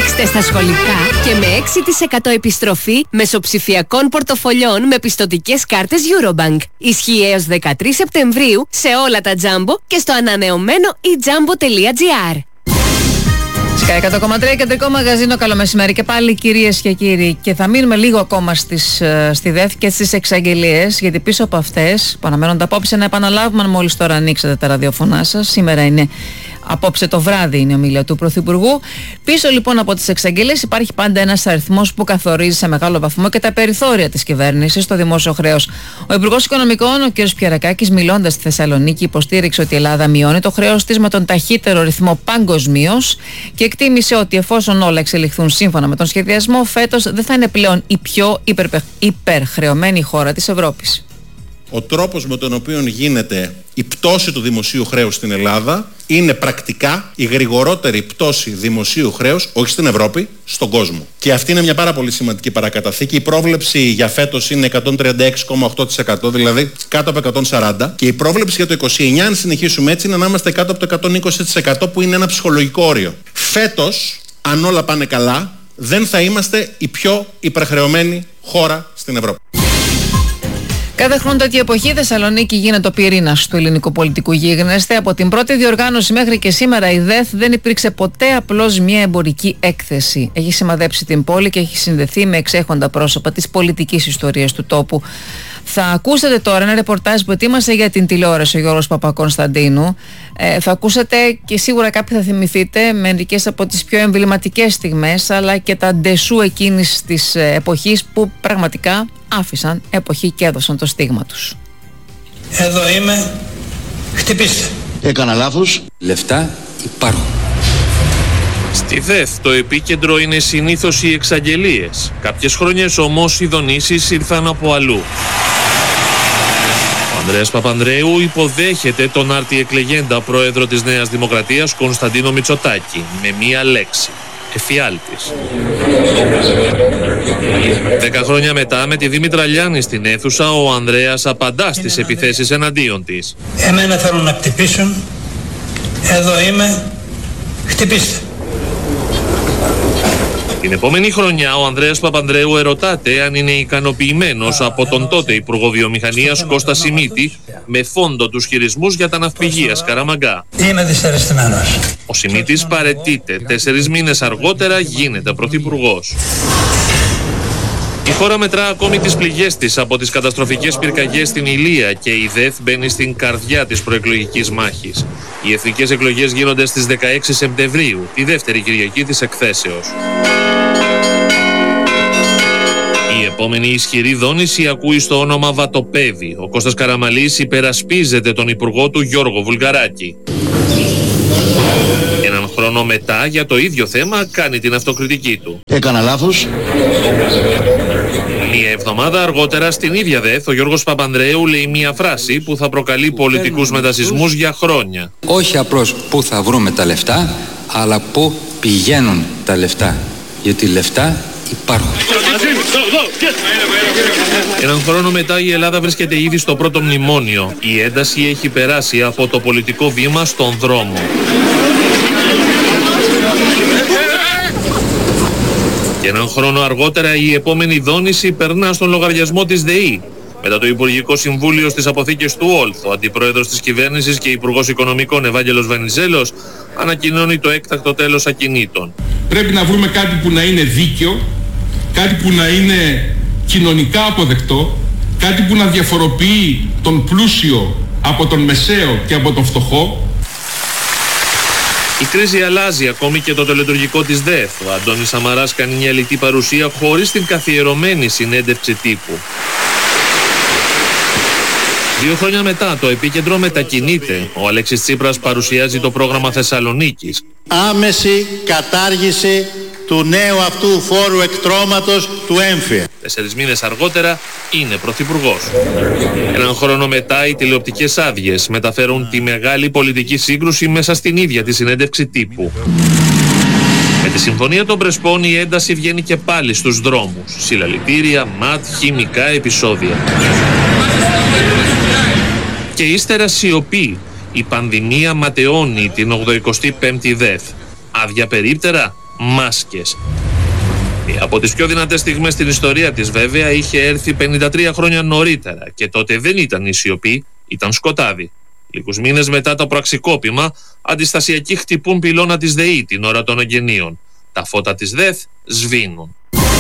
Ρίξτε στα σχολικά και με 6% επιστροφή μεσοψηφιακών πορτοφολιών με πιστωτικές κάρτες Eurobank. Ισχύει έως 13 Σεπτεμβρίου σε όλα τα Jumbo και στο ανανεωμένο ejumbo.gr. Sky 100,3 κεντρικό μαγαζίνο. Καλό μεσημέρι και πάλι, κυρίες και κύριοι. Και θα μείνουμε λίγο ακόμα στη ΔΕΘ και στις εξαγγελίες, γιατί πίσω από αυτές που αναμένονται απόψε να επαναλάβουμε, αν μόλις τώρα ανοίξετε τα ραδιοφωνά σας. Σήμερα είναι απόψε το βράδυ, είναι η ομιλία του Πρωθυπουργού. Πίσω λοιπόν από τις εξαγγελίες υπάρχει πάντα ένας αριθμός που καθορίζει σε μεγάλο βαθμό και τα περιθώρια της κυβέρνησης στο δημόσιο χρέος. Ο Υπουργός Οικονομικών, ο κ. Πιερακάκης, μιλώντας στη Θεσσαλονίκη, υποστήριξε ότι η Ελλάδα μειώνει το χρέος της με τον ταχύτερο ρυθμό παγκοσμίως και εκτίμησε ότι εφόσον όλα εξελιχθούν σύμφωνα με τον σχεδιασμό, φέτος δεν θα είναι πλέον η πιο υπερχρεωμένη χώρα της Ευρώπης. Ο τρόπος με τον οποίο γίνεται η πτώση του δημοσίου χρέους στην Ελλάδα είναι πρακτικά η γρηγορότερη πτώση δημοσίου χρέους, όχι στην Ευρώπη, στον κόσμο. Και αυτή είναι μια πάρα πολύ σημαντική παρακαταθήκη. Η πρόβλεψη για φέτος είναι 136,8%, δηλαδή κάτω από 140%. Και η πρόβλεψη για το 29%, αν συνεχίσουμε έτσι, είναι να είμαστε κάτω από το 120%, που είναι ένα ψυχολογικό όριο. Φέτος, αν όλα πάνε καλά, δεν θα είμαστε η πιο υπερχρεωμένη χώρα στην Ευρώπη. Κάθε χρόνο τέτοια εποχή η Θεσσαλονίκη γίνεται ο πυρήνας του ελληνικού πολιτικού γίγνεσθε. Από την πρώτη διοργάνωση μέχρι και σήμερα η ΔΕΘ δεν υπήρξε ποτέ απλώς μια εμπορική έκθεση. Έχει σημαδέψει την πόλη και έχει συνδεθεί με εξέχοντα πρόσωπα της πολιτικής ιστορίας του τόπου. Θα ακούσετε τώρα ένα ρεπορτάζ που ετοίμασε για την τηλεόραση ο Γιώργος Παπακωνσταντίνου. Θα ακούσετε και σίγουρα κάποιοι θα θυμηθείτε μερικές από τις πιο εμβληματικές στιγμές, αλλά και τα ντεσού εκείνης της εποχής που πραγματικά άφησαν εποχή και έδωσαν το στίγμα τους. Εδώ είμαι, χτυπήστε. Έκανα λάθος. Λεφτά υπάρχουν. Στη ΔΕΘ το επίκεντρο είναι συνήθως οι εξαγγελίες. Κάποιες χρονιές όμως οι δονήσεις ήρθαν από αλλού. Ο Ανδρέας Παπανδρέου υποδέχεται τον άρτη εκλεγέντα πρόεδρο της Νέας Δημοκρατίας Κωνσταντίνο Μητσοτάκη με μία λέξη: εφιάλτης. 10 χρόνια μετά, με τη Δήμητρα Λιάννη στην αίθουσα, ο Ανδρέας απαντά στις επιθέσεις εναντίον της. Εμένα θέλουν να χτυπήσουν. Εδώ είμαι, χτυπήστε. Την επόμενη χρονιά ο Ανδρέας Παπανδρέου ερωτάται αν είναι ικανοποιημένος από τον τότε Υπουργό Βιομηχανίας Κώστα Σιμίτη με φόντο τους χειρισμούς για τα ναυπηγεία Σκαραμαγκά. Είμαι δυσαρεστημένος. Ο Σιμίτης παραιτείται. 4 μήνες αργότερα γίνεται πρωθυπουργός. Η χώρα μετρά ακόμη τις πληγές της από τις καταστροφικές πυρκαγιές στην Ηλία και η ΔΕΘ μπαίνει στην καρδιά της προεκλογικής μάχης. Οι εθνικές εκλογές γίνονται στις 16 Σεπτεμβρίου, τη δεύτερη Κυριακή της εκθέσεως. Η επόμενη ισχυρή δόνηση ακούει στο όνομα Βατοπέδη. Ο Κώστας Καραμαλής υπερασπίζεται τον υπουργό του Γιώργο Βουλγαράκη. Έναν χρόνο μετά, για το ίδιο θέμα, κάνει την αυτοκριτική του. Έκανα λάθος. Μία εβδομάδα αργότερα στην ίδια ΔΕΘ, ο Γιώργος Παπανδρέου λέει μία φράση που θα προκαλεί πολιτικούς μετασυσμούς για χρόνια. Όχι απλώς πού θα βρούμε τα λεφτά, αλλά πού πηγαίνουν τα λεφτά. Γιατί λεφτά υπάρχουν. Έναν χρόνο μετά η Ελλάδα βρίσκεται ήδη στο πρώτο μνημόνιο. Η ένταση έχει περάσει από το πολιτικό βήμα στον δρόμο. Και έναν χρόνο αργότερα η επόμενη δόνηση περνά στον λογαριασμό της ΔΕΗ. Μετά το Υπουργικό Συμβούλιο στις αποθήκες του ΟΛΘ, ο Αντιπρόεδρος της Κυβέρνησης και Υπουργός Οικονομικών Ευάγγελος Βενιζέλος ανακοινώνει το έκτακτο τέλος ακινήτων. Πρέπει να βρούμε κάτι που να είναι δίκαιο, κάτι που να είναι κοινωνικά αποδεκτό, κάτι που να διαφοροποιεί τον πλούσιο από τον μεσαίο και από τον φτωχό. Η κρίση αλλάζει ακόμη και το τελετουργικό της ΔΕΘ. Ο Αντώνης Σαμαράς κάνει μια λιτή παρουσία χωρίς την καθιερωμένη συνέντευξη τύπου. 2 χρόνια μετά το επίκεντρο μετακινείται. Ο Αλέξης Τσίπρας παρουσιάζει το πρόγραμμα Θεσσαλονίκης. Άμεση κατάργηση του νέου αυτού φόρου εκτρώματος του έμφυα. 4 μήνες αργότερα είναι πρωθυπουργός. Έναν χρόνο μετά οι τηλεοπτικές άδειες μεταφέρουν τη μεγάλη πολιτική σύγκρουση μέσα στην ίδια τη συνέντευξη τύπου. Με τη συμφωνία των Πρεσπών η ένταση βγαίνει και πάλι στους δρόμους. Συλλαλητήρια, ΜΑΤ, χημικά επεισόδια. Και ύστερα σιωπή. Η πανδημία ματαιώνει την 85η ΔΕΘ. Άδεια περίπτερα, μάσκες. Από τις πιο δυνατές στιγμές στην ιστορία της βέβαια είχε έρθει 53 χρόνια νωρίτερα και τότε δεν ήταν η σιωπή, ήταν σκοτάδι. Λίγους μήνες μετά το πραξικόπημα, αντιστασιακοί χτυπούν πυλώνα της ΔΕΗ την ώρα των εγγενείων. Τα φώτα της ΔΕΘ σβήνουν.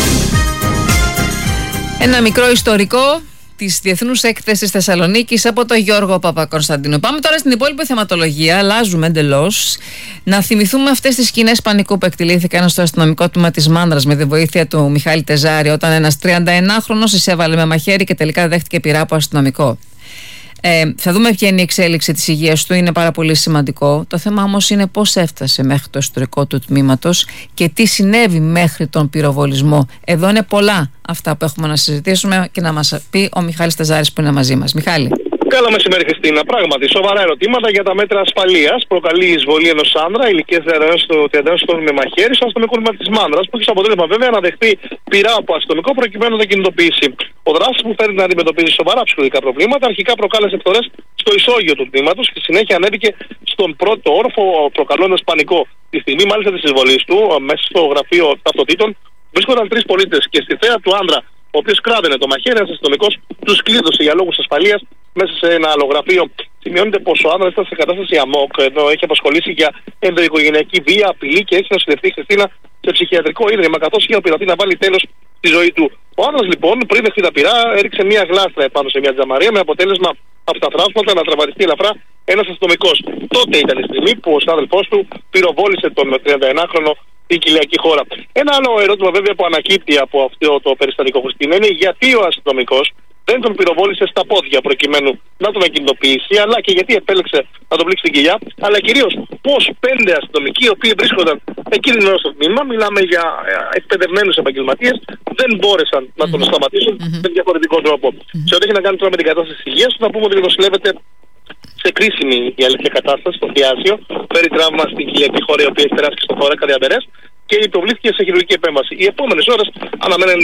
Ένα μικρό ιστορικό της Διεθνούς Έκθεσης Θεσσαλονίκης από τον Γιώργο Παπακωνσταντίνου. Πάμε τώρα στην υπόλοιπη θεματολογία, αλλάζουμε εντελώς. Να θυμηθούμε αυτές τις σκηνές πανικού που εκτελήθηκαν στο αστυνομικό τμήμα της Μάνδρας με τη βοήθεια του Μιχάλη Τεζάρη, όταν ένας 31χρονος εισέβαλε με μαχαίρι και τελικά δέχτηκε πυρά από αστυνομικό. Θα δούμε ποια είναι η εξέλιξη της υγείας του, είναι πάρα πολύ σημαντικό. Το θέμα όμως είναι πώς έφτασε μέχρι το ιστορικό του τμήματος και τι συνέβη μέχρι τον πυροβολισμό. Εδώ είναι πολλά αυτά που έχουμε να συζητήσουμε και να μας πει ο Μιχάλης Τεζάρης που είναι μαζί μας. Μιχάλη. Καλό μεσημέρι, Χριστίνα. Πράγματι, σοβαρά ερωτήματα για τα μέτρα ασφαλείας. Προκαλεί η εισβολή ενός άνδρα ηλικίας 31 ετών με μαχαίρι στο αστυνομικό τμήμα της Μάνδρας, που έχει σαν αποτέλεσμα βέβαια να δεχτεί πυρά από αστυνομικό προκειμένου να το κινητοποιήσει. Ο δράστης που φέρνει να αντιμετωπίζει σοβαρά ψυχολογικά προβλήματα αρχικά προκάλεσε φθορές στο ισόγειο του τμήματος και συνέχεια ανέβηκε στον πρώτο όροφο προκαλώντας πανικό. Τη στιγμή μάλιστα της εισβολής του, μέσα στο γραφείο ταυτοτήτων, βρίσκονταν 3 πολίτες και στη θέα του άνδρα, ο οποίος κράβαινε το μαχαίρι, ένας αστυνομικός τους κλείδωσε για λόγους ασφαλείας μέσα σε ένα άλλο γραφείο. Σημειώνεται πως ο άνδρας ήταν σε κατάσταση αμόκ, ενώ έχει απασχολήσει για ενδοοικογενειακή βία, απειλή και έχει νοσηλευτεί, Χριστίνα, σε ψυχιατρικό ίδρυμα, καθώς είχε οποιραθεί να βάλει τέλος στη ζωή του. Ο άνδρας λοιπόν, πριν δεχτεί τα πυρά, έριξε μια γλάστρα επάνω σε μια τζαμαρία με αποτέλεσμα από τα θράσματα να τραυματιστεί ελαφρά ένας αστυνομικός. Τότε ήταν η στιγμή που ο συνάδελφός του πυροβόλησε τον 31χρονο στην κοιλιακή χώρα. Ένα άλλο ερώτημα βέβαια που ανακύπτει από αυτό το περιστατικό, Χριστίνα, είναι γιατί ο αστυνομικός δεν τον πυροβόλησε στα πόδια προκειμένου να τον ακινητοποιήσει, αλλά και γιατί επέλεξε να τον πλήξει στην κοιλιά, αλλά κυρίως πως 5 αστυνομικοί, οι οποίοι βρίσκονταν εκείνη την ώρα στο τμήμα, μιλάμε για εκπαιδευμένους επαγγελματίες, δεν μπόρεσαν να τον σταματήσουν με διαφορετικό τρόπο. Σε ό,τι έχει να κάνει τώρα με την κατάσταση της υγείας του, να πούμε ότι νοσηλεύεται σε κρίσιμη η αλήθεια κατάσταση στο Θιάσιο, φέρει τραύμα στην κοιλιακή χώρα, η οποία έχει περάσει και στο θώρακα διαμπερές και υποβλήθηκε σε χειρουργική επέμβαση. Οι επόμενες ώρες αναμένουν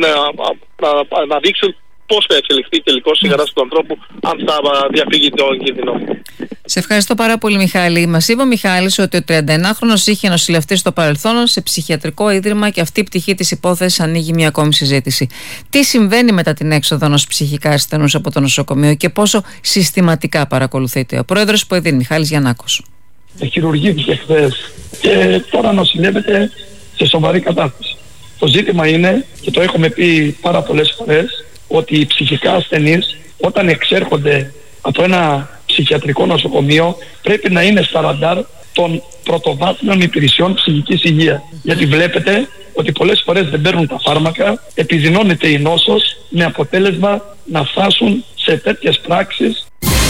να δείξουν πώς θα εξελιχθεί τελικώς η κατάσταση του ανθρώπου, αν θα διαφύγει τον κίνδυνο. Σε ευχαριστώ πάρα πολύ, Μιχάλη. Μας είπε ο Μιχάλης ότι ο 31χρονος είχε νοσηλευτεί στο παρελθόν σε ψυχιατρικό ίδρυμα και αυτή η πτυχή της υπόθεσης ανοίγει μια ακόμη συζήτηση. Τι συμβαίνει μετά την έξοδο ενός ψυχικά ασθενούς από το νοσοκομείο και πόσο συστηματικά παρακολουθείται? Ο πρόεδρος που έδινε, Μιχάλης Γιαννάκος. Χειρουργήθηκε χθες και τώρα νοσηλεύεται σε σοβαρή κατάσταση. Το ζήτημα είναι, και το έχουμε πει πάρα πολλές φορές, ότι οι ψυχικά ασθενείς όταν εξέρχονται από ένα ψυχιατρικό νοσοκομείο πρέπει να είναι στα ραντάρ των πρωτοβάθμιων υπηρεσιών ψυχικής υγείας. Γιατί βλέπετε ότι πολλές φορές δεν παίρνουν τα φάρμακα, επιδεινώνεται η νόσος με αποτέλεσμα να φτάσουν σε τέτοιες πράξεις.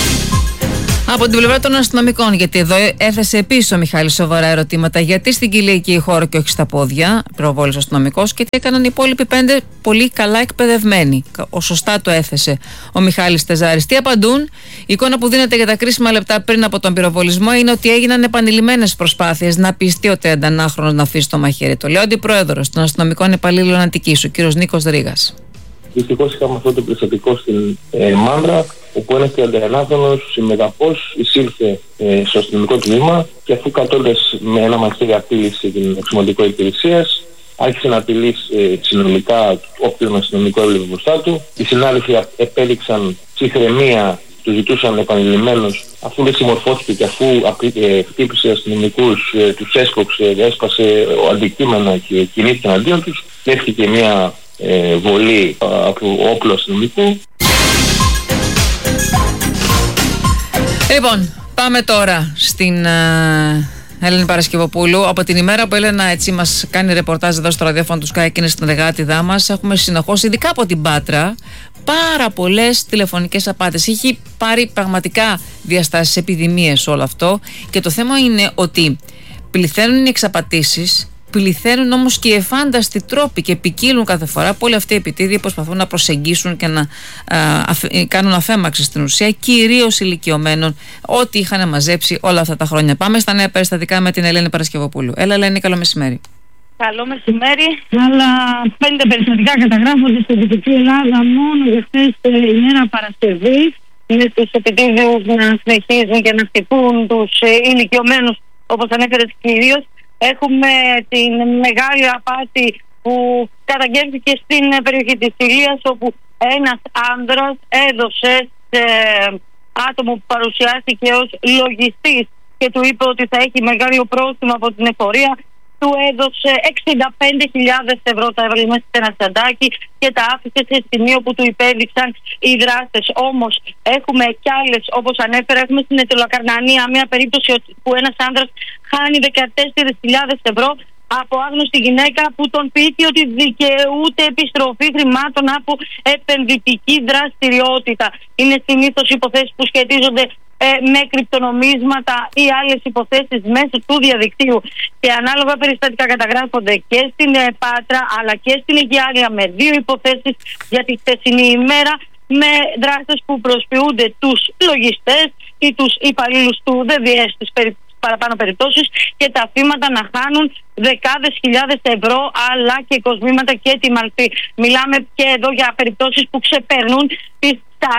Από την πλευρά των αστυνομικών, γιατί εδώ έθεσε επίσης ο Μιχάλης σοβαρά ερωτήματα. Γιατί στην κοιλιακή χώρα και όχι στα πόδια, προβόλησε ο αστυνομικός, και τι έκαναν οι υπόλοιποι 5 πολύ καλά εκπαιδευμένοι. Σωστά το έθεσε ο Μιχάλης Τεζάρης. Τι απαντούν? Η εικόνα που δίνεται για τα κρίσιμα λεπτά πριν από τον πυροβολισμό είναι ότι έγιναν επανειλημμένες προσπάθειες να πιστεί ο 31χρονος να αφήσει το μαχαίρι. Το λέει ο αντιπρόεδρος των αστυνομικών υπαλλήλων Αττικής, ο κύριος Νίκος Ρήγας. Δυστυχώς είχαμε αυτό το περιστατικό στην Μάνδρα, όπου ένας 31χρονος συμμεταχώς εισήλθε στο αστυνομικό τμήμα και αφού κατώντας με ένα μαχαίρι απείλησε την αξιωματικό υπηρεσίας, άρχισε να απειλεί συνολικά όποιον αστυνομικό έβλεπε μπροστά του. Οι συνάδελφοι επέδειξαν ψυχραιμία, του ζητούσαν επανειλημμένως, αφού δεν συμμορφώθηκε και αφού χτύπησε αστυνομικούς, τους έσκοψε, έσπασε αντικείμενα και κινήθηκε εναντίον τους, δέχτηκε μια βολή από όπλο αστυνομικού. Λοιπόν, πάμε τώρα στην Ελένη Παρασκευοπούλου. Από την ημέρα που η Έλενα έτσι μας κάνει ρεπορτάζ εδώ στο ραδιόφωνο του Sky και είναι στην εργάτιδά μας, έχουμε συνεχώς, ειδικά από την Πάτρα, πάρα πολλές τηλεφωνικές απάτες. Έχει πάρει πραγματικά διαστάσεις επιδημίες όλο αυτό και το θέμα είναι ότι πληθαίνουν οι εξαπατήσεις, πληθαίνουν όμως και οι εφάνταστοι τρόποι και ποικίλουν κάθε φορά που όλοι αυτοί οι επιτίδιοι προσπαθούν να προσεγγίσουν και να κάνουν αφέμαξη στην ουσία, κυρίως ηλικιωμένων, ό,τι είχαν μαζέψει όλα αυτά τα χρόνια. Πάμε στα νέα περιστατικά με την Ελένη Παρασκευοπούλου. Έλα, Ελένη, καλό μεσημέρι. Καλό μεσημέρι. Άλλα 5 περιστατικά καταγράφονται στην Δυτική Ελλάδα μόνο για χθες ημέρα Παρασκευή. Είναι στους επιτίδιους να συνεχίζουν και να χτυπούν τους ηλικιωμένους, όπως ανέφερες, κυρίως Έχουμε την μεγάλη απάτη που καταγγέλθηκε στην περιοχή της Ηλίας, όπου ένας άνδρας έδωσε σε άτομο που παρουσιάστηκε ως λογιστής και του είπε ότι θα έχει μεγάλο πρόστιμο από την εφορία, του έδωσε 65.000 ευρώ, τα έβαλε μέσα σε ένα τσαντάκι και τα άφησε σε σημείο που του υπέδειξαν οι δράστες. Όμως έχουμε κι άλλες, όπως ανέφερα, έχουμε στην Ετωλακαρνανία μια περίπτωση που ένας άνδρας χάνει 14.000 ευρώ από άγνωστη γυναίκα που τον πείθει ότι δικαιούται επιστροφή χρημάτων από επενδυτική δραστηριότητα. Είναι συνήθως υποθέσεις που σχετίζονται με κρυπτονομίσματα ή άλλες υποθέσεις μέσω του διαδικτύου, και ανάλογα περιστατικά καταγράφονται και στην Πάτρα αλλά και στην Αιγιάλια με 2 υποθέσεις για τη χθεσινή ημέρα, με δράστες που προσποιούνται τους λογιστές ή τους υπαλλήλους του ΔΔΕ στις παραπάνω περιπτώσεις, και τα θύματα να χάνουν δεκάδες χιλιάδες ευρώ αλλά και κοσμήματα και τιμαλφή. Μιλάμε και εδώ για περιπτώσεις που ξεπερνούν τις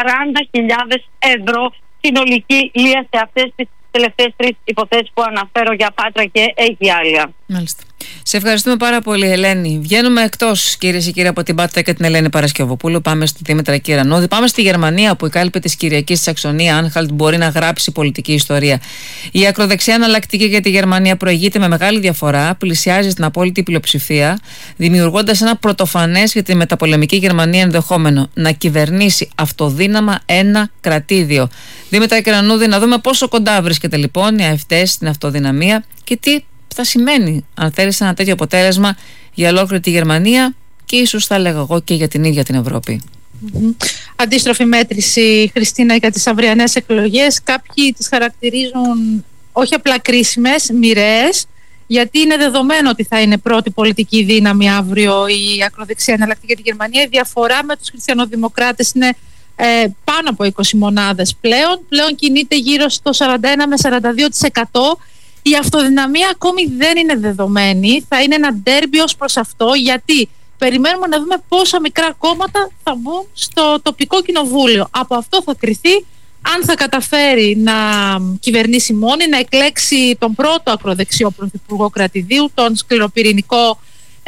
40.000 ευρώ συνολική λία σε αυτές τις τελευταίες 3 υποθέσεις που αναφέρω για Πάτρα και Αιγιάλια. Μάλιστα. Σε ευχαριστούμε πάρα πολύ, Ελένη. Βγαίνουμε εκτός, κυρίες και κύριοι, από την Πάτρα και την Ελένη Παρασκευοπούλου. Πάμε στη Δήμητρα Κυρανώδη. Πάμε στη Γερμανία, που η κάλπη της Κυριακής στη Σαξονία Άνχαλτ μπορεί να γράψει πολιτική ιστορία. Η ακροδεξιά εναλλακτική για τη Γερμανία προηγείται με μεγάλη διαφορά, πλησιάζει στην απόλυτη πλειοψηφία, δημιουργώντας ένα πρωτοφανές για τη μεταπολεμική Γερμανία ενδεχόμενο να κυβερνήσει αυτοδύναμα ένα κρατήδιο. Δήμητρα Κυρανώδη, να δούμε πόσο κοντά βρίσκεται λοιπόν η AfD στην αυτοδυναμία και τι θα σημαίνει, αν θέλεις, ένα τέτοιο αποτέλεσμα για ολόκληρη τη Γερμανία και ίσως, θα έλεγα εγώ, και για την ίδια την Ευρώπη. Αντίστροφη μέτρηση, Χριστίνα, για τις αυριανές εκλογές. Κάποιοι τις χαρακτηρίζουν όχι απλά κρίσιμες, μοιραίες, γιατί είναι δεδομένο ότι θα είναι πρώτη πολιτική δύναμη αύριο η ακροδεξιά εναλλακτική για τη Γερμανία. Η διαφορά με τους χριστιανοδημοκράτες είναι πάνω από 20 μονάδες πλέον. Πλέον κινείται γύρω στο 41 με 42%. Η αυτοδυναμία ακόμη δεν είναι δεδομένη. Θα είναι ένα ντέρμπι ως προς αυτό, γιατί περιμένουμε να δούμε πόσα μικρά κόμματα θα μπουν στο τοπικό κοινοβούλιο. Από αυτό θα κριθεί αν θα καταφέρει να κυβερνήσει μόνη, να εκλέξει τον πρώτο ακροδεξιό πρωθυπουργό κρατηδίου, τον σκληροπυρηνικό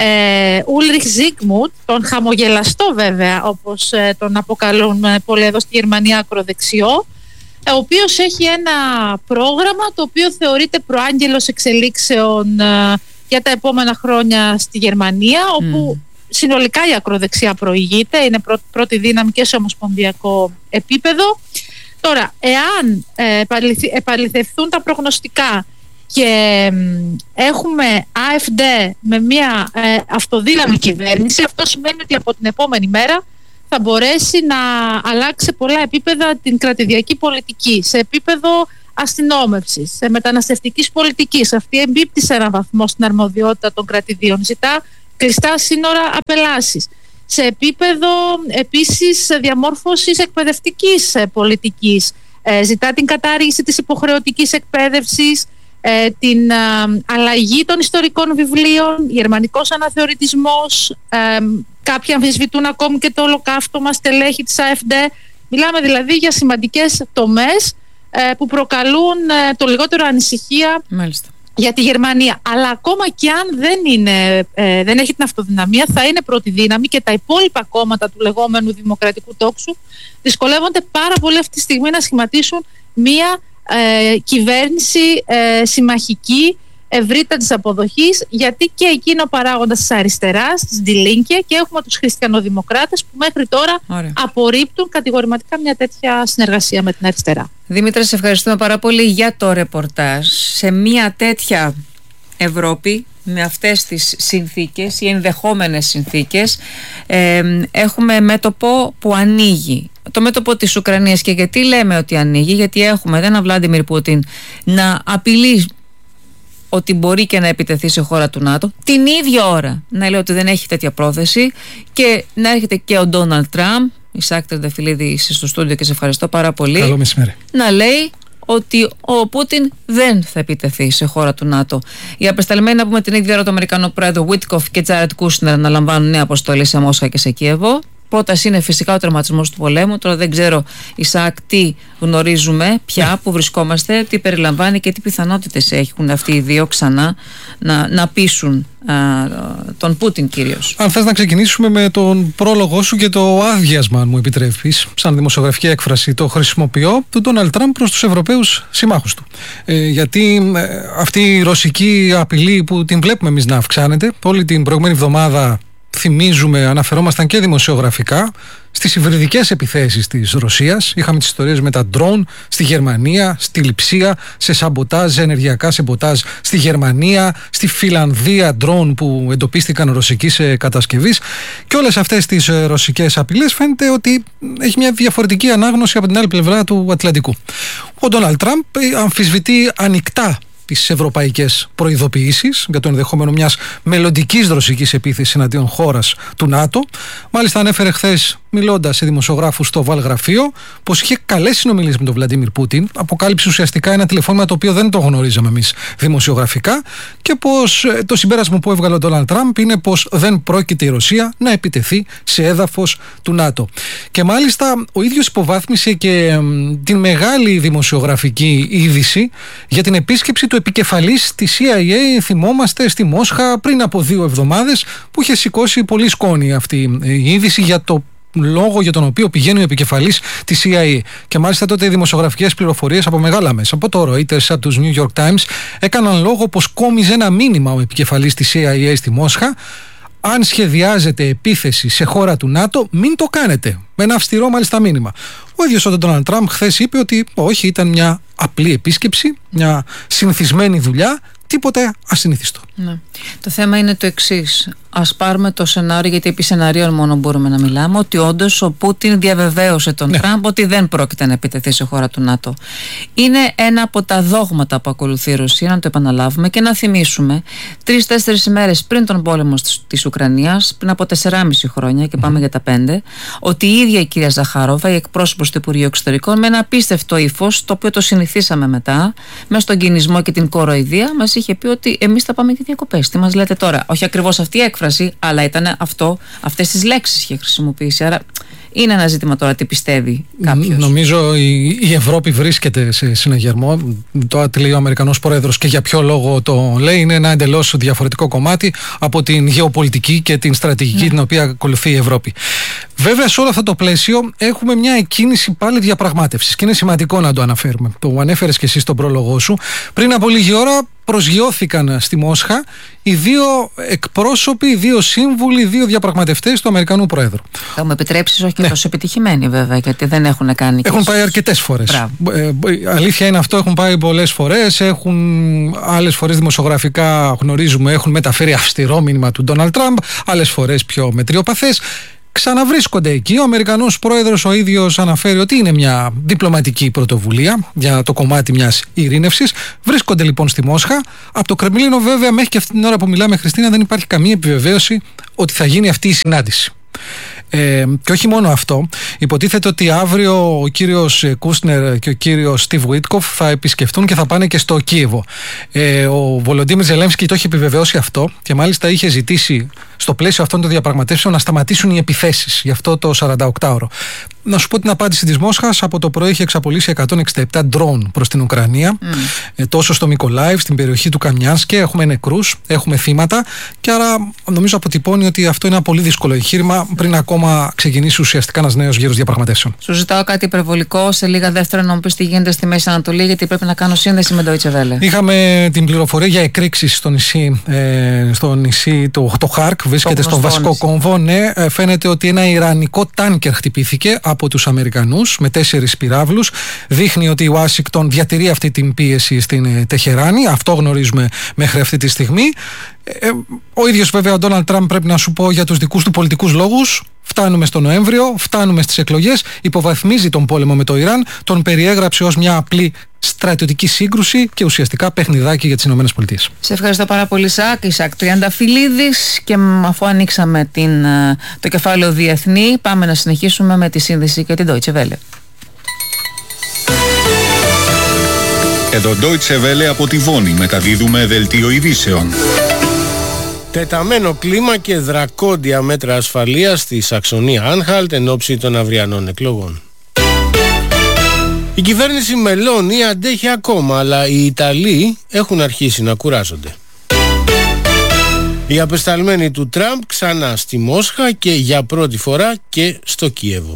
Ούλριχ Ζίγμουντ, τον χαμογελαστό βέβαια, όπως τον αποκαλούν πολλοί εδώ στη Γερμανία, ακροδεξιό, ο οποίος έχει ένα πρόγραμμα το οποίο θεωρείται προάγγελος εξελίξεων για τα επόμενα χρόνια στη Γερμανία, όπου συνολικά η ακροδεξιά προηγείται, είναι πρώτη δύναμη και σε ομοσπονδιακό επίπεδο. Τώρα, εάν επαληθευθούν τα προγνωστικά και έχουμε AfD με μια αυτοδύναμη κυβέρνηση, αυτό σημαίνει ότι από την επόμενη μέρα θα μπορέσει να αλλάξει σε πολλά επίπεδα την κρατηδιακή πολιτική, σε επίπεδο αστυνόμευσης, σε μεταναστευτικής πολιτικής. Αυτή εμπίπτει σε έναν βαθμό στην αρμοδιότητα των κρατηδίων, ζητά κλειστά σύνορα, απελάσεις. Σε επίπεδο επίσης διαμόρφωσης εκπαιδευτικής πολιτικής, ζητά την κατάργηση της υποχρεωτικής εκπαίδευσης, την αλλαγή των ιστορικών βιβλίων, γερμανικός αναθεωρητισμός. Κάποιοι αμφισβητούν ακόμη και το ολοκαύτωμα στελέχη της AfD. Μιλάμε δηλαδή για σημαντικές τομές που προκαλούν το λιγότερο ανησυχία. Μάλιστα. Για τη Γερμανία. Αλλά ακόμα και αν δεν έχει την αυτοδυναμία, θα είναι πρώτη δύναμη, και τα υπόλοιπα κόμματα του λεγόμενου δημοκρατικού τόξου δυσκολεύονται πάρα πολύ αυτή τη στιγμή να σχηματίσουν μία κυβέρνηση συμμαχική, ευρύτατης αποδοχής, γιατί και εκείνο παράγοντας της αριστεράς, της Die Linke, και έχουμε τους χριστιανοδημοκράτες που μέχρι τώρα απορρίπτουν κατηγορηματικά μια τέτοια συνεργασία με την αριστερά. Δήμητρα, σε ευχαριστούμε πάρα πολύ για το ρεπορτάζ. Σε μια τέτοια Ευρώπη, με αυτές τις συνθήκες ή ενδεχόμενες συνθήκες, έχουμε μέτωπο που ανοίγει. Το μέτωπο της Ουκρανίας. Και γιατί λέμε ότι ανοίγει? Γιατί έχουμε έναν Βλάντιμιρ Πούτιν να απειλεί ότι μπορεί και να επιτεθεί σε χώρα του ΝΑΤΟ, την ίδια ώρα να λέει ότι δεν έχει τέτοια πρόθεση, και να έρχεται και ο Ντόναλντ Τραμπ, Ισάκ Τρενταφυλλίδη, είσαι στο στούντιο και σε ευχαριστώ πάρα πολύ. Καλό μεσημέρι. Να λέει ότι ο Πούτιν δεν θα επιτεθεί σε χώρα του ΝΑΤΟ. Οι απεσταλμένοι, να πούμε, την ίδια ώρα του Αμερικανού πρόεδρου Βίτκοφ και Τζάρετ Κούσνερ αναλαμβάνουν νέα αποστολή σε Μόσχα και σε Κίεβο. Πρόταση είναι φυσικά ο τερματισμός του πολέμου. Τώρα δεν ξέρω, Ισαάκ, τι γνωρίζουμε πια, που βρισκόμαστε, τι περιλαμβάνει και τι πιθανότητες έχουν αυτοί οι δύο ξανά να πείσουν τον Πούτιν κυρίως. Αν θες να ξεκινήσουμε με τον πρόλογο σου και το άδειασμα, αν μου επιτρέπεις, σαν δημοσιογραφική έκφραση, το χρησιμοποιώ, του Ντόναλντ Τραμπ προς τους Ευρωπαίους συμμάχους του. Γιατί αυτή η ρωσική απειλή που την βλέπουμε εμείς να αυξάνεται, όλη την προηγούμενη εβδομάδα θυμίζουμε, αναφερόμασταν και δημοσιογραφικά στις υβριδικές επιθέσεις της Ρωσίας. Είχαμε τις ιστορίες με τα ντρόουν στη Γερμανία, στη Λειψία, σε σαμποτάζ, ενεργειακά σαμποτάζ στη Γερμανία, στη Φιλανδία, ντρόουν που εντοπίστηκαν ρωσικής κατασκευής. Και όλες αυτές τις ρωσικές απειλές φαίνεται ότι έχει μια διαφορετική ανάγνωση από την άλλη πλευρά του Ατλαντικού. Ο Ντόναλντ Τραμπ αμφισβητεί ανοιχτά τις ευρωπαϊκές προειδοποιήσεις για το ενδεχόμενο μιας μελλοντικής ρωσικής επίθεσης εναντίον χώρας του ΝΑΤΟ. Μάλιστα ανέφερε χθες, μιλώντας σε δημοσιογράφους στο Βαλγραφείο, πως είχε καλές συνομιλίες με τον Βλαντίμιρ Πούτιν. Αποκάλυψε ουσιαστικά ένα τηλεφώνημα το οποίο δεν το γνωρίζαμε εμείς δημοσιογραφικά, και πως το συμπέρασμα που έβγαλε ο Ντόναλντ Τραμπ είναι πως δεν πρόκειται η Ρωσία να επιτεθεί σε έδαφος του ΝΑΤΟ. Και μάλιστα ο ίδιος υποβάθμισε και την μεγάλη δημοσιογραφική είδηση για την επίσκεψη του επικεφαλής της CIA, θυμόμαστε, στη Μόσχα πριν από 2 εβδομάδες, που είχε σηκώσει πολύ σκόνη αυτή η είδηση για το λόγο για τον οποίο πηγαίνει ο επικεφαλής της CIA. Και μάλιστα τότε οι δημοσιογραφικές πληροφορίες από μεγάλα μέσα, από το Reuters, από τους New York Times, έκαναν λόγο πως κόμιζε ένα μήνυμα ο επικεφαλής της CIA στη Μόσχα: αν σχεδιάζετε επίθεση σε χώρα του ΝΑΤΟ, μην το κάνετε. Με ένα αυστηρό μάλιστα μήνυμα. Ο ίδιος ο Ντόναλντ Τραμπ χθες είπε ότι όχι, ήταν μια απλή επίσκεψη, μια συνηθισμένη δουλειά, τίποτε ασυνήθιστο. Ναι. Το θέμα είναι το εξής. Ας πάρουμε το σενάριο, γιατί επί σενάριων μόνο μπορούμε να μιλάμε, ότι όντως ο Πούτιν διαβεβαίωσε τον Τραμπ ότι δεν πρόκειται να επιτεθεί σε χώρα του ΝΑΤΟ. Είναι ένα από τα δόγματα που ακολουθεί η Ρωσία, να το επαναλάβουμε και να θυμίσουμε 3-4 ημέρες πριν τον πόλεμο της Ουκρανίας, πριν από 4,5 χρόνια, και πάμε για τα 5, ότι η ίδια η κυρία Ζαχάροβα, η εκπρόσωπος του Υπουργείου Εξωτερικών, με ένα απίστευτο ύφος, το οποίο το συνηθίσαμε μετά, μέσα στον κινησμό και την κοροϊδία, μας είχε πει ότι εμείς θα πάμε και διακοπές. Τι μας λέτε τώρα? Όχι ακριβώς αυτή η έκφραση, αλλά ήταν αυτό, αυτές τις λέξεις είχε χρησιμοποιήσει. Άρα είναι ένα ζήτημα τώρα τι πιστεύει κάποιος. Νομίζω η Ευρώπη βρίσκεται σε συναγερμό. Το λέει ο Αμερικανός Πρόεδρος και για ποιο λόγο το λέει. Είναι ένα εντελώς διαφορετικό κομμάτι από την γεωπολιτική και την στρατηγική την οποία ακολουθεί η Ευρώπη. Βέβαια, σε όλο αυτό το πλαίσιο έχουμε μια εκκίνηση πάλι διαπραγμάτευσης και είναι σημαντικό να το αναφέρουμε. Το ανέφερες και εσύ στον πρόλογό σου. Πριν από λίγη ώρα προσγειώθηκαν στη Μόσχα οι 2 εκπρόσωποι, οι 2 σύμβουλοι, οι 2 διαπραγματευτές του Αμερικανού Πρόεδρου. Θα μου επιτρέψεις, όχι και τόσο επιτυχημένοι βέβαια, γιατί δεν έχουν κάνει. Έχουν πάει αρκετές φορές. Αλήθεια είναι αυτό, έχουν πάει πολλές φορές. Έχουν άλλες φορές δημοσιογραφικά, γνωρίζουμε, έχουν μεταφέρει αυστηρό μήνυμα του Ντόναλντ Τραμπ, άλλες φορές πιο μετριοπαθές. Ξαναβρίσκονται εκεί. Ο Αμερικανός Πρόεδρος ο ίδιος αναφέρει ότι είναι μια διπλωματική πρωτοβουλία για το κομμάτι μιας ειρήνευσης. Βρίσκονται λοιπόν στη Μόσχα. Από το Κρεμλίνο, βέβαια, μέχρι και αυτή την ώρα που μιλάμε, Χριστίνα, δεν υπάρχει καμία επιβεβαίωση ότι θα γίνει αυτή η συνάντηση. Και όχι μόνο αυτό, υποτίθεται ότι αύριο ο κύριος Κούσνερ και ο κύριος Στιβ Βίτκοφ θα επισκεφτούν και θα πάνε και στο Κίεβο. Ο Βολοντίμιρ Ζελένσκι το έχει επιβεβαιώσει αυτό και μάλιστα είχε ζητήσει στο πλαίσιο αυτών των διαπραγματεύσεων να σταματήσουν οι επιθέσεις για αυτό το 48ωρο. Να σου πω την απάντηση της Μόσχας. Από το πρωί είχε εξαπολύσει 167 ντρόουν προς την Ουκρανία, τόσο στο Μικολάιβ, στην περιοχή του Καμιάνσκε. Έχουμε νεκρούς, έχουμε θύματα, και άρα νομίζω αποτυπώνει ότι αυτό είναι ένα πολύ δύσκολο εγχείρημα πριν ακόμα ξεκινήσει ουσιαστικά ένας νέος γύρος διαπραγματεύσεων. Σου ζητάω κάτι υπερβολικό σε λίγα δεύτερα να μου πεις τι γίνεται στη Μέση Ανατολή, γιατί πρέπει να κάνω σύνδεση με Deutsche Welle. Είχαμε την πληροφορία για εκρήξεις στο νησί το Χάρκ, βρίσκεται στο βασικό κόμβο. Ναι, φαίνεται ότι ένα ιρανικό τάνκερ χτυπήθηκε από τους Αμερικανούς με 4 πυράβλους. Δείχνει ότι η Ουάσιγκτον διατηρεί αυτή την πίεση στην Τεχεράνη. Αυτό γνωρίζουμε μέχρι αυτή τη στιγμή. Ο ίδιος βέβαια ο Ντόναλντ Τραμπ, πρέπει να σου πω, για τους δικούς του πολιτικούς λόγους, φτάνουμε στο Νοέμβριο, φτάνουμε στις εκλογές, υποβαθμίζει τον πόλεμο με το Ιράν, τον περιέγραψε ως μια απλή στρατιωτική σύγκρουση και ουσιαστικά παιχνιδάκι για τις ΗΠΑ. Σε ευχαριστώ πάρα πολύ, Ισαάκ Τριανταφυλλίδης. Και αφού ανοίξαμε το κεφάλαιο διεθνή, πάμε να συνεχίσουμε με τη σύνδεση και την Deutsche Welle. Εδώ Deutsche Welle από τη Βόνη, μεταδίδουμε δελτίο ειδήσεων. Τεταμένο κλίμα και δρακόντια μέτρα ασφαλείας στη Σαξονία-Άνχαλτ εν ώψη των αυριανών εκλογών. Η κυβέρνηση Μελώνη αντέχει ακόμα, αλλά οι Ιταλοί έχουν αρχίσει να κουράζονται. Οι απεσταλμένοι του Τραμπ ξανά στη Μόσχα και για πρώτη φορά και στο Κίεβο.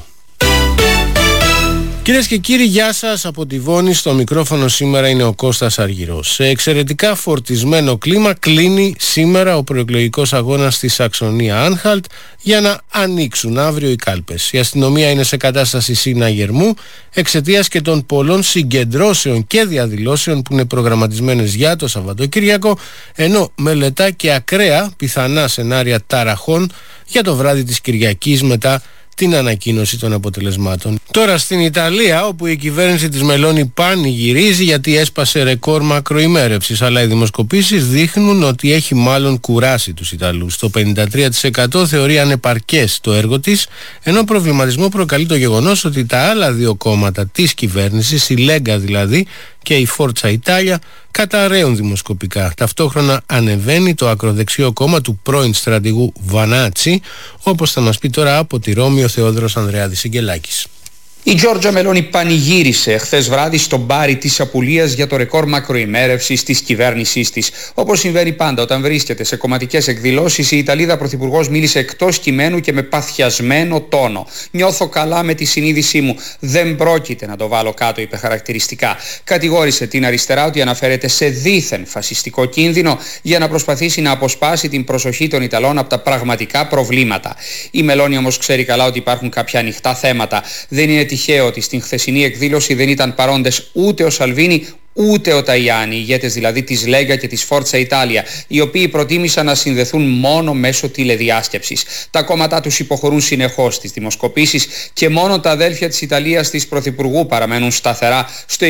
Κυρίες και κύριοι, γεια σας από τη Βόνη. Στο μικρόφωνο σήμερα είναι ο Κώστας Αργυρός. Σε εξαιρετικά φορτισμένο κλίμα κλείνει σήμερα ο προεκλογικός αγώνας στη Σαξονία-Άνχαλτ για να ανοίξουν αύριο οι κάλπες. Η αστυνομία είναι σε κατάσταση συναγερμού εξαιτίας και των πολλών συγκεντρώσεων και διαδηλώσεων που είναι προγραμματισμένες για το Σαββατοκύριακο, ενώ μελετά και ακραία πιθανά σενάρια ταραχών για το βράδυ της Κυριακής μετά την ανακοίνωση των αποτελεσμάτων. Τώρα στην Ιταλία, όπου η κυβέρνηση της Μελώνη πανηγυρίζει γιατί έσπασε ρεκόρ μακροημέρευσης, αλλά οι δημοσκοπήσεις δείχνουν ότι έχει μάλλον κουράσει τους Ιταλούς. Το 53% θεωρεί ανεπαρκές το έργο της, ενώ προβληματισμό προκαλεί το γεγονός ότι τα άλλα δύο κόμματα της κυβέρνησης, η Λέγκα δηλαδή και η Φόρτσα Ιτάλια, καταραίουν δημοσκοπικά. Ταυτόχρονα ανεβαίνει το ακροδεξιό κόμμα του πρώην στρατηγού Βανάτσι, όπως θα μας πει τώρα από τη Ρώμη ο Θεόδωρος Ανδρεάδης Σιγκελάκης. Η Τζόρτζα Μελώνη πανηγύρισε χθες βράδυ στο μπάρι της απουλίας για το ρεκόρ μακροημέρευσης της κυβέρνησής της. Όπως συμβαίνει πάντα όταν βρίσκεται σε κομματικές εκδηλώσεις, η Ιταλίδα πρωθυπουργός μίλησε εκτός κειμένου και με παθιασμένο τόνο. «Νιώθω καλά με τη συνείδησή μου. Δεν πρόκειται να το βάλω κάτω», είπε χαρακτηριστικά. Κατηγόρησε την αριστερά ότι αναφέρεται σε δίθεν φασιστικό κίνδυνο για να προσπαθήσει να αποσπάσει την προσοχή των Ιταλών από τα πραγματικά προβλήματα. Η Μελώνη όμως ξέρει καλά ότι υπάρχουν κάποια ανοιχτά θέματα. Δεν είναι τυχαίο ότι στην χθεσινή εκδήλωση δεν ήταν παρόντες ούτε ο Σαλβίνι ούτε ο Ταϊάνι, ηγέτες δηλαδή της Λέγκα και της Φόρτσα Ιτάλια, οι οποίοι προτίμησαν να συνδεθούν μόνο μέσω τηλεδιάσκεψης. Τα κόμματά τους υποχωρούν συνεχώς στις δημοσκοπήσεις και μόνο τα αδέλφια της Ιταλίας της Πρωθυπουργού παραμένουν σταθερά στο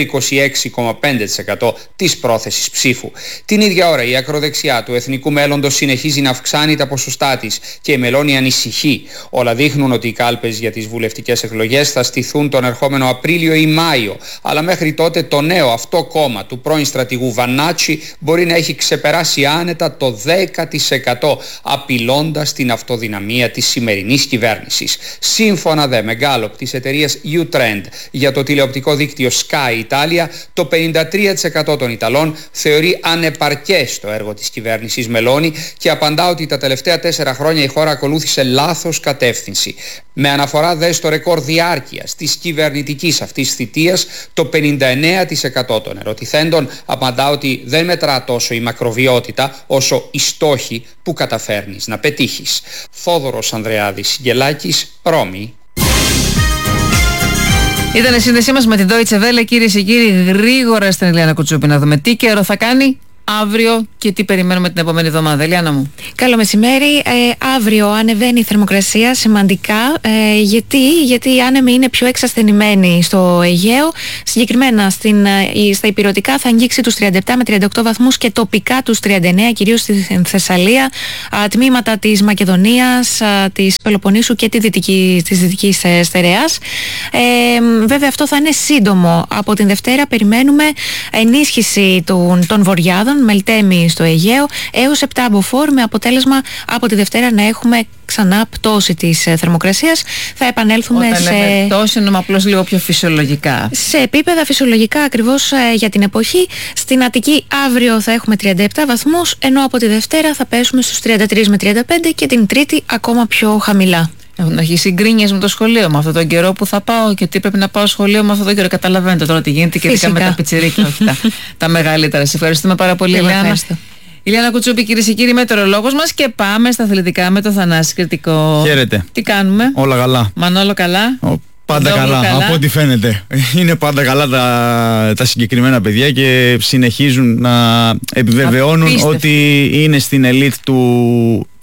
26,5% της πρόθεσης ψήφου. Την ίδια ώρα η ακροδεξιά του Εθνικού Μέλλοντος συνεχίζει να αυξάνει τα ποσοστά της και η Μελώνη ανησυχεί. Όλα δείχνουν ότι οι κάλπες για τις βουλευτικές εκλογές θα στηθούν τον ερχόμενο Απρίλιο ή Μάιο, αλλά μέχρι τότε το νέο αυτό κόμμα του πρώην στρατηγού Βανάτσι μπορεί να έχει ξεπεράσει άνετα το 10%, απειλώντας την αυτοδυναμία της σημερινής κυβέρνησης. Σύμφωνα με γκάλοπ της εταιρείας Utrend για το τηλεοπτικό δίκτυο Sky Italia, το 53% των Ιταλών θεωρεί ανεπαρκές το έργο της κυβέρνησης Μελώνη και απαντά ότι τα τελευταία 4 χρόνια η χώρα ακολούθησε λάθος κατεύθυνση. Με αναφορά δε στο ρεκόρ διάρκειας της κυβερνητικής αυτής θητείας, το 59% των ερωτηθέντων απαντά ότι δεν μετρά τόσο η μακροβιότητα όσο οι στόχοι που καταφέρνεις να πετύχεις. Θόδωρος Ανδρεάδης Σιγκελάκης, Ρώμη. Ήταν η σύνδεσή μας με την Deutsche Welle, κυρίες και κύριοι. Γρήγορα στην Ηλιάνα Κουτσούπη να δούμε τι καιρό θα κάνει αύριο και τι περιμένουμε την επόμενη εβδομάδα. Ηλιάνα μου. Καλό μεσημέρι. Αύριο ανεβαίνει η θερμοκρασία σημαντικά. Γιατί οι άνεμοι είναι πιο εξασθενημένοι στο Αιγαίο. Συγκεκριμένα στα υπηρετικά θα αγγίξει τους 37 με 38 βαθμούς και τοπικά τους 39, κυρίως στη Θεσσαλία, τμήματα της Μακεδονίας, της Πελοποννήσου και της Δυτικής Στερεάς. Βέβαια αυτό θα είναι σύντομο. Από την Δευτέρα περιμένουμε ενίσχυση των βορειάδων, Μελτέμι στο Αιγαίο έως 7 μποφόρ, με αποτέλεσμα από τη Δευτέρα να έχουμε ξανά πτώση της θερμοκρασίας. Θα επανέλθουμε όταν λέμε πτώση εννοούμε απλώς λίγο πιο φυσιολογικά. Σε επίπεδα φυσιολογικά ακριβώς για την εποχή. Στην Αττική αύριο θα έχουμε 37 βαθμούς, ενώ από τη Δευτέρα θα πέσουμε στους 33 με 35 και την Τρίτη ακόμα πιο χαμηλά. Έχουν αρχίσει γκρίνιες με το σχολείο, με αυτόν τον καιρό που θα πάω και τι πρέπει να πάω σχολείο με αυτόν τον καιρό. Καταλαβαίνετε τώρα τι γίνεται και ειδικά με τα πιτσιρίκια, όχι τα μεγαλύτερα. Σε ευχαριστούμε πάρα πολύ, Ηλιάνα. Ηλιάνα Κουτσούπη, κυρίες και κύριοι, μετεωρολόγος μας, και πάμε στα αθλητικά με το Θανάση Κρητικό. Χαίρετε. Τι κάνουμε? Όλα καλά. Μανόλο καλά. Πάντα καλά, από ό,τι φαίνεται. Είναι πάντα καλά τα συγκεκριμένα παιδιά και συνεχίζουν να επιβεβαιώνουν ότι είναι στην ελίτ του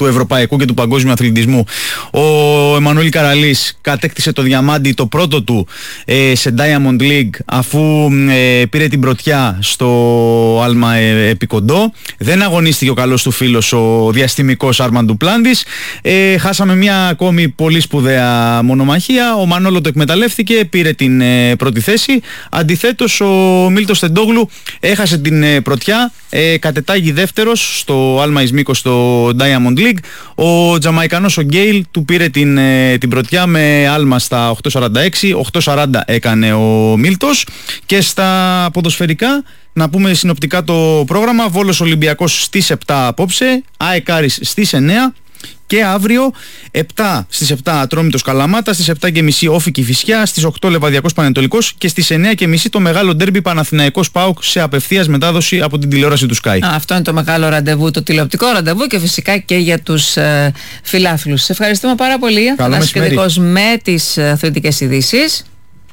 του ευρωπαϊκού και του παγκόσμιου αθλητισμού. Ο Εμμανουήλ Καραλής κατέκτησε το διαμάντι, το πρώτο του σε Diamond League, αφού πήρε την πρωτιά στο άλμα επικοντό. Δεν αγωνίστηκε ο καλός του φίλος ο διαστημικός Άρμαν Ντουπλάντης. Χάσαμε μια ακόμη πολύ σπουδαία μονομαχία. Ο Μανόλο το εκμεταλλεύτηκε, πήρε την πρώτη θέση. Αντιθέτως ο Μίλτος Τεντόγλου έχασε την πρωτιά, κατετάγει δεύτερος στο άλμα εις μήκος στο Diamond League. Ο Τζαμαϊκανός ο Γκέιλ του πήρε την πρωτιά με άλμα στα 8.46, 8.40 έκανε ο Μίλτος. Και στα ποδοσφαιρικά, να πούμε συνοπτικά το πρόγραμμα: Βόλος Ολυμπιακός στις 7 απόψε, ΑΕΚ Άρης στις 9 και αύριο 7, στις 7 Ατρόμητος Καλαμάτα, στις 7.30 Όφη Κηφισιά, στις 8 Λεβαδιακός Πανετολικός και στις 9.30 το μεγάλο ντέρμπι Παναθηναϊκός ΠΑΟΚ σε απευθείας μετάδοση από την τηλεόραση του Sky. Αυτό είναι το μεγάλο ραντεβού, το τηλεοπτικό ραντεβού και φυσικά και για τους φιλάθλους. Σε ευχαριστούμε πάρα πολύ. Καλό σχετικός με τις αθλητικές ειδήσεις.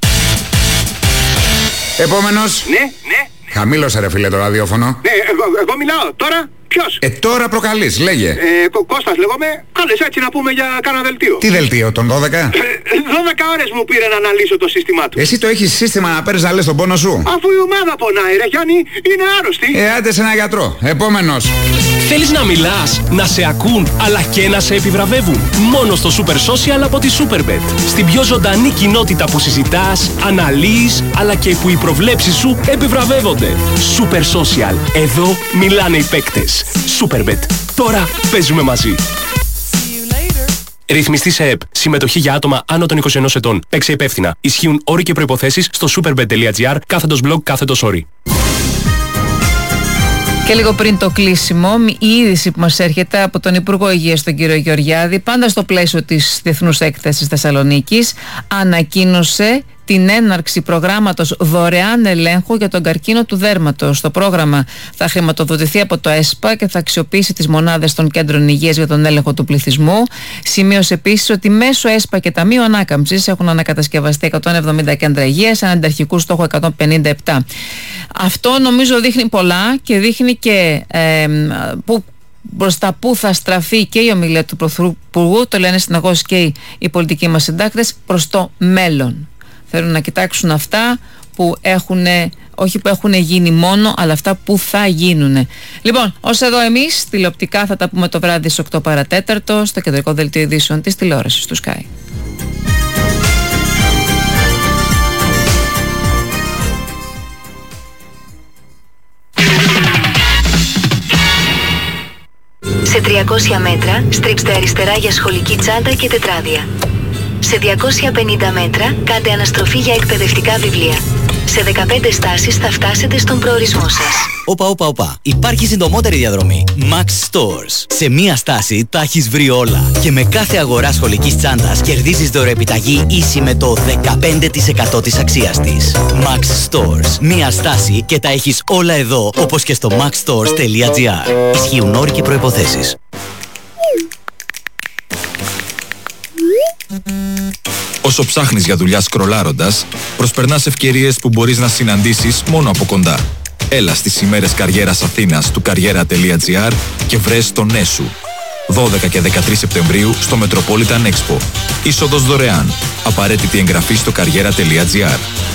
Επόμενος. Ναι. Χαμήλωσε ρε φίλε το ραδιόφωνο. Ναι, εγώ μιλάω τώρα. Ποιος? Τώρα προκαλείς, λέγε. Κώστας λέγομαι. Κάλες έτσι να πούμε για κάνα δελτίο. Τι δελτίο, τον 12? 12 ώρες μου πήρε να αναλύσω το σύστημά του. Εσύ το έχεις σύστημα να παίρνεις να λες τον πόνο σου? Αφού η ομάδα πονάει ρε Γιάννη, είναι άρρωστη. Άντε σε ένα γιατρό. Επόμενος. Θέλεις να μιλάς, να σε ακούν, αλλά και να σε επιβραβεύουν? Μόνο στο Super Social από τη Superbet. Στην πιο ζωντανή κοινότητα που συζητάς, αναλύεις, αλλά και που οι προβλέψεις σου επιβραβεύονται. Super Social. Εδώ μιλάνε οι παίκτες. Superbet. Τώρα παίζουμε μαζί. Ρυθμιστή σε ΕΠ. Συμμετοχή για άτομα άνω των 21 ετών. Παίξε υπεύθυνα. Ισχύουν όροι και προϋποθέσεις στο superbet.gr/blog/όροι. Και λίγο πριν το κλείσιμο, η είδηση που μας έρχεται από τον Υπουργό Υγείας, τον κύριο Γεωργιάδη, πάντα στο πλαίσιο της Διεθνούς Έκθεσης Θεσσαλονίκης, ανακοίνωσε την έναρξη προγράμματος δωρεάν ελέγχου για τον καρκίνο του δέρματος. Το πρόγραμμα θα χρηματοδοτηθεί από το ΕΣΠΑ και θα αξιοποιήσει τις μονάδες των κέντρων υγείας για τον έλεγχο του πληθυσμού. Σημείωσε επίσης ότι μέσω ΕΣΠΑ και Ταμείου Ανάκαμψης έχουν ανακατασκευαστεί 170 κέντρα υγείας, έναν αρχικού στόχο 157. Αυτό νομίζω δείχνει πολλά και δείχνει και μπροστά που θα στραφεί και η ομιλία του Πρωθυπουργού, το λένε συνεχώς και οι πολιτικοί μας συντάκτες, προς το μέλλον. Θέλουν να κοιτάξουν αυτά που όχι που έχουν γίνει μόνο, αλλά αυτά που θα γίνουν. Λοιπόν, ως εδώ εμείς τηλεοπτικά θα τα πούμε το βράδυ στις 8 παρατέταρτο στο κεντρικό δελτίο ειδήσεων της τηλεόρασης του Sky. Σε 300 μέτρα στρίψτε αριστερά για σχολική τσάντα και τετράδια. Σε 250 μέτρα κάντε αναστροφή για εκπαιδευτικά βιβλία. Σε 15 στάσεις θα φτάσετε στον προορισμό σας. Όπα. Υπάρχει συντομότερη διαδρομή. Max Stores. Σε μία στάση τα έχεις βρει όλα. Και με κάθε αγορά σχολικής τσάντας κερδίζεις δωρεοεπιταγή ίση με το 15% της αξίας της. Max Stores. Μία στάση και τα έχεις όλα εδώ, όπως και στο maxstores.gr. Ισχύουν όροι και προϋποθέσεις. Όσο ψάχνεις για δουλειά σκρολάροντας, προσπερνάς ευκαιρίες που μπορείς να συναντήσεις μόνο από κοντά. Έλα στις ημέρες καριέρας Αθήνας του καριέρα.gr και βρες το ναι σου. 12 και 13 Σεπτεμβρίου στο Metropolitan Expo. Είσοδος δωρεάν. Απαραίτητη εγγραφή στο καριέρα.gr.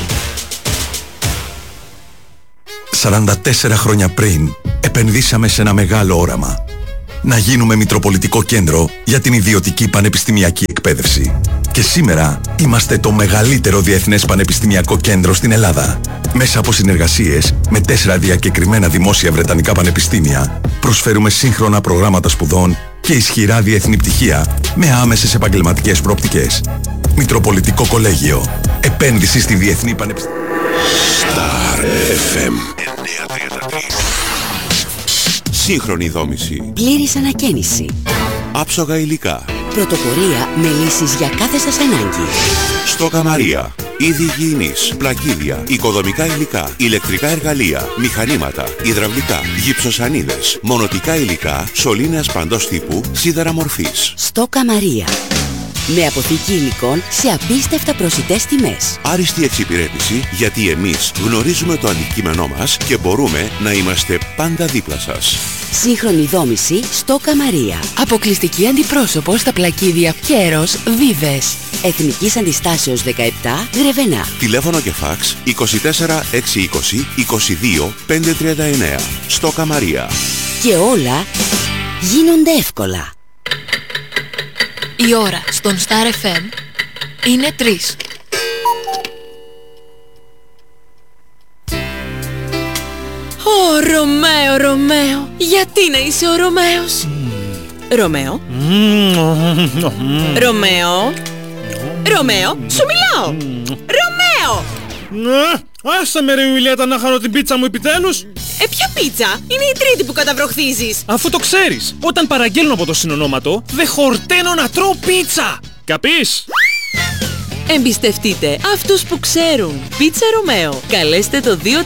44 χρόνια πριν επενδύσαμε σε ένα μεγάλο όραμα. Να γίνουμε Μητροπολιτικό Κέντρο για την ιδιωτική πανεπιστημιακή εκπαίδευση. Και σήμερα είμαστε το μεγαλύτερο διεθνές πανεπιστημιακό κέντρο στην Ελλάδα. Μέσα από συνεργασίες με 4 διακεκριμένα δημόσια βρετανικά πανεπιστήμια, προσφέρουμε σύγχρονα προγράμματα σπουδών και ισχυρά διεθνή πτυχία με άμεσες επαγγελματικές προοπτικές. Μητροπολιτικό Κολέγιο. Επένδυση στη διεθνή πανεπιστημία. Star FM 933. Σύγχρονη δόμηση. Πλήρης ανακαίνιση. Άψογα υλικά. Πρωτοπορία με λύσεις για κάθε σας ανάγκη. Στόκα Μαρία. Είδη υγιεινής, πλακίδια, οικοδομικά υλικά, ηλεκτρικά εργαλεία, μηχανήματα, υδραυλικά, γυψοσανίδες, μονοτικά υλικά, σωλήνες παντός τύπου, σίδερα μορφής. Στόκα Μαρία. Με αποθήκη υλικών σε απίστευτα προσιτές τιμές. Άριστη εξυπηρέτηση, γιατί εμείς γνωρίζουμε το αντικείμενό μας και μπορούμε να είμαστε πάντα δίπλα σας. Σύγχρονη δόμηση στο Καμαρία. Αποκλειστική αντιπρόσωπο στα πλακίδια Πιέρος Βίβες. Εθνικής Αντιστάσεως 17 Γρεβενά. Τηλέφωνο και φάξ 24 620 22 539. Στο Καμαρία. Και όλα γίνονται εύκολα. Η ώρα στον Star FM είναι 3. Ω, Ρωμαίο, γιατί να είσαι ο Ρωμαίος? Ρωμαίο. Ρωμαίο, σου μιλάω. Ρωμαίο! Άσε με ρε Ιουλιέτα να χάνω την πίτσα μου επιτέλους. Ποια πίτσα? Είναι η τρίτη που καταβροχθίζεις. Αφού το ξέρεις, όταν παραγγέλνω από το συνονόματο, δεν χορταίνω να τρώω πίτσα. Καπείς? Εμπιστευτείτε αυτούς που ξέρουν. Πίτσα Ρωμαίο. Καλέστε το 24620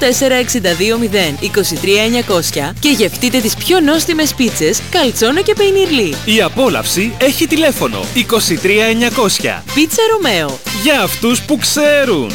23900 και γευτείτε τις πιο νόστιμες πίτσες καλτσόνο και πεϊνιρλί. Η απόλαυση έχει τηλέφωνο 23900. Πίτσα Ρωμαίο. Για αυτούς που ξέρουν.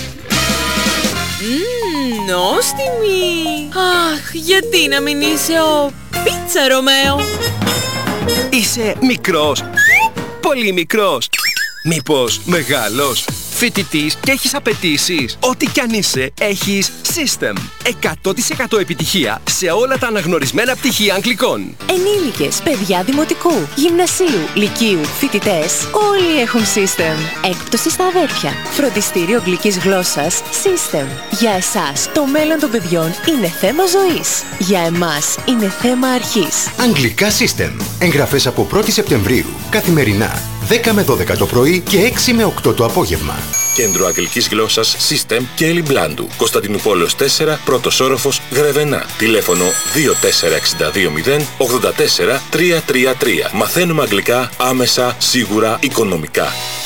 Νόστιμη. Αχ, γιατί να μην είσαι ο Πίτσα Ρωμαίο? Είσαι μικρός, πολύ μικρός, μήπως μεγάλος, φοιτητής και έχεις απαιτήσεις? Ό,τι κι αν είσαι, έχεις System. 100% επιτυχία σε όλα τα αναγνωρισμένα πτυχία αγγλικών. Ενήλικες, παιδιά δημοτικού, γυμνασίου, λυκείου, φοιτητές, όλοι έχουν System. Έκπτωση στα αδέρφια. Φροντιστήριο αγγλικής γλώσσας System. Για εσάς, το μέλλον των παιδιών είναι θέμα ζωής. Για εμάς, είναι θέμα αρχής. Αγγλικά System. Εγγραφές από 1η Σεπτεμβρίου. Καθημερινά. 10 με 12 το πρωί και 6 με 8 το απόγευμα. Κέντρο Αγγλικής Γλώσσας System και Ελιμπλάντου. Κωνσταντινούπολεως 4, πρώτος όροφος, Γρεβενά. Τηλέφωνο 24620 84 333. Μαθαίνουμε αγγλικά άμεσα, σίγουρα, οικονομικά.